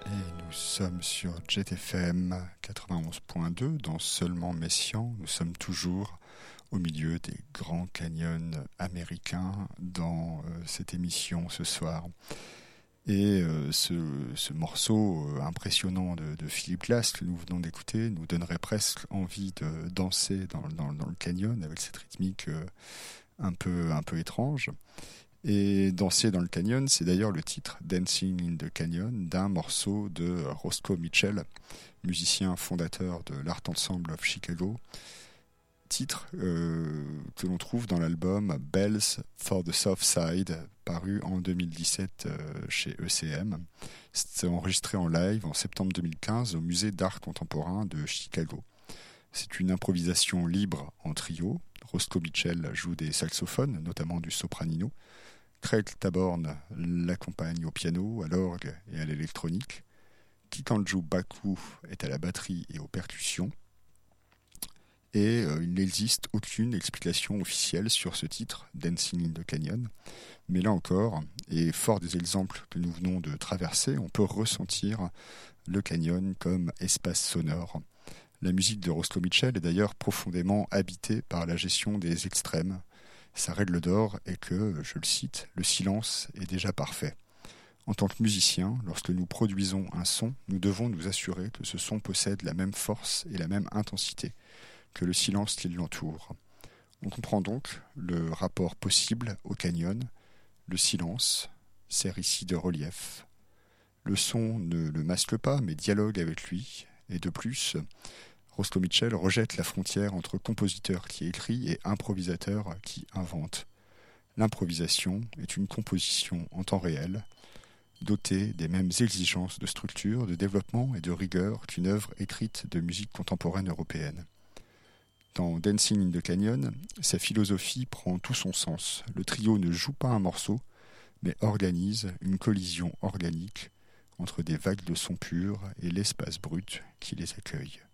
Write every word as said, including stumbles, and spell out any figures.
Et nous sommes sur Jet F M quatre-vingt-onze point deux dans Seulement Messian. Nous sommes toujours au milieu des grands canyons américains dans euh, cette émission ce soir. Et euh, ce, ce morceau euh, impressionnant de, de Philip Glass que nous venons d'écouter nous donnerait presque envie de danser dans, dans, dans le canyon avec cette rythmique euh, un peu, un peu étrange. Et Danser dans le canyon, c'est d'ailleurs le titre Dancing in the Canyon d'un morceau de Roscoe Mitchell, musicien fondateur de l'Art Ensemble of Chicago, titre euh, que l'on trouve dans l'album Bells for the South Side, paru en deux mille dix-sept euh, chez E C M. C'était enregistré en live en septembre deux mille quinze au musée d'art contemporain de Chicago. C'est une improvisation libre en trio. Roscoe Mitchell joue des saxophones, notamment du sopranino. Craig Taborn l'accompagne au piano, à l'orgue et à l'électronique. Kikanju Baku est à la batterie et aux percussions. Et euh, il n'existe aucune explication officielle sur ce titre, Dancing in the Canyon. Mais là encore, et fort des exemples que nous venons de traverser, on peut ressentir le canyon comme espace sonore. La musique de Roscoe Mitchell est d'ailleurs profondément habitée par la gestion des extrêmes. Sa règle d'or est que, je le cite, le silence est déjà parfait. En tant que musicien, lorsque nous produisons un son, nous devons nous assurer que ce son possède la même force et la même intensité que le silence qui l'entoure. On comprend donc le rapport possible au canyon. Le silence sert ici de relief. Le son ne le masque pas, mais dialogue avec lui. Et de plus, Roscoe Mitchell rejette la frontière entre compositeur qui écrit et improvisateur qui invente. L'improvisation est une composition en temps réel, dotée des mêmes exigences de structure, de développement et de rigueur qu'une œuvre écrite de musique contemporaine européenne. Dans Dancing in the Canyon, sa philosophie prend tout son sens. Le trio ne joue pas un morceau, mais organise une collision organique entre des vagues de son pur et l'espace brut qui les accueille.